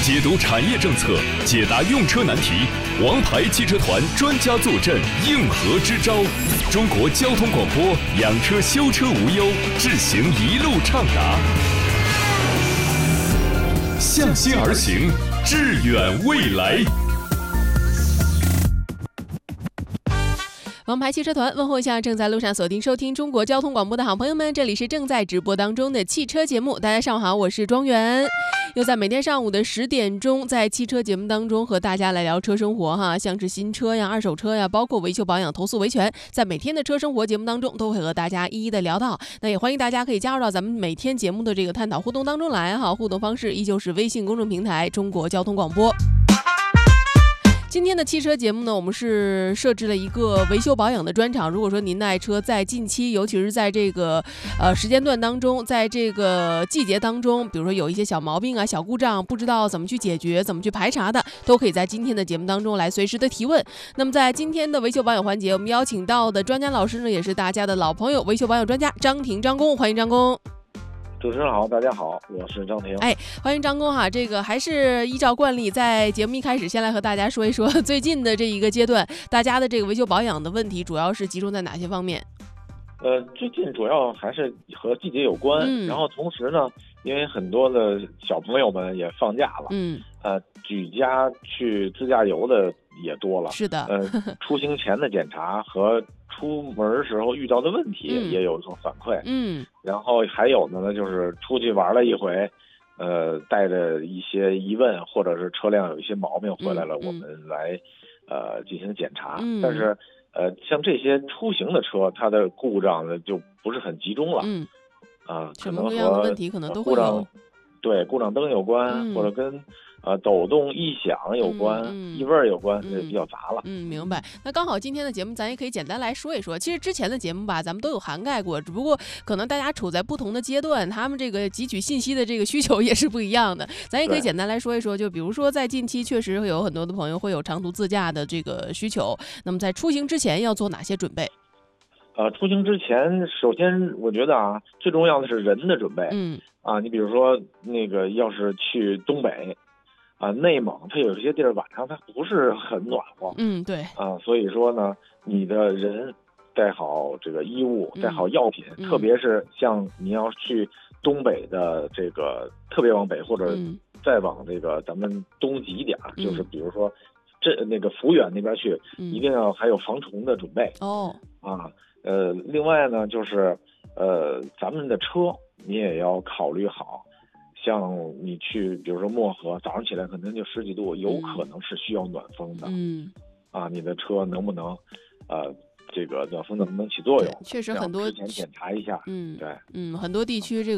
解读产业政策，解答用车难题，王牌汽车团专家坐镇，应和支招。中国交通广播，养车修车无忧，智行一路畅达。向心而行，致远未来。 王牌汽车团问候一下正在路上锁定收听中国交通广播的好朋友们，这里是正在直播当中的汽车节目。大家上午好，我是庄园，又在每天上午的10点钟，在汽车节目当中和大家来聊车生活哈，像是新车呀、二手车呀，包括维修保养、投诉维权，在每天的车生活节目当中都会和大家一一的聊到。那也欢迎大家可以加入到咱们每天节目的这个探讨互动当中来哈，互动方式依旧是微信公众平台中国交通广播。今天的汽车节目呢，我们是设置了一个维修保养的专场。如果说您的爱车在近期，尤其是在这个时间段当中，在这个季节当中，比如说有一些小毛病啊、小故障，不知道怎么去解决、怎么去排查的，都可以在今天的节目当中来随时的提问。那么在今天的维修保养环节，我们邀请到的专家老师呢，也是大家的老朋友，维修保养专家张婷张工，欢迎张工。 主持人好，大家好，我是张婷。 欢迎张工哈。这个还是依照惯例，在节目一开始，先来和大家说一说最近的这一个阶段，大家的这个维修保养的问题，主要是集中在哪些方面？ 最近主要还是和季节有关，然后同时呢，因为很多的小朋友们也放假了，举家去自驾游的也多了。 是的， 出行前的检查和出门时候遇到的问题也有所反馈。然后还有的呢，就是出去玩了一回，带着一些疑问，或者是车辆有一些毛病回来了，我们来进行检查。但是像这些出行的车，它的故障呢就不是很集中了。 什么各样的问题可能都会有。 对，故障灯有关，或者跟抖动异响有关，异味有关，这比较杂了。 明白。那刚好今天的节目咱也可以简单来说一说。其实之前的节目吧，咱们都有涵盖过，只不过可能大家处在不同的阶段，他们这个汲取信息的这个需求也是不一样的。咱也可以简单来说一说，就比如说在近期确实会有很多的朋友会有长途自驾的这个需求，那么在出行之前要做哪些准备？ 出行之前，首先我觉得最重要的是人的准备。你比如说那个要是去东北内蒙，它有一些地儿晚上它不是很暖和。 对。 所以说呢，你的人带好这个衣物，带好药品，特别是像你要去东北的这个特别往北，或者再往这个咱们东极一点，就是比如说那个抚远那边去，一定要还有防虫的准备。另外呢，就是咱们的车你也要考虑好，像你去比如说漠河，早上起来可能就10几度，有可能是需要暖风的。你的车能不能这个暖风能不能起作用？ 确实很多之前检查一下。 很多地区这个